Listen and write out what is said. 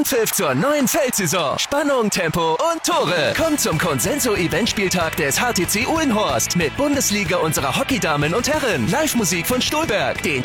Anpfiff zur neuen Feldsaison. Spannung, Tempo und Tore. Kommt zum Consenso-Eventspieltag des HTC Uhlenhorst mit Bundesliga unserer Hockeydamen und Herren. Live-Musik von Stolberg, den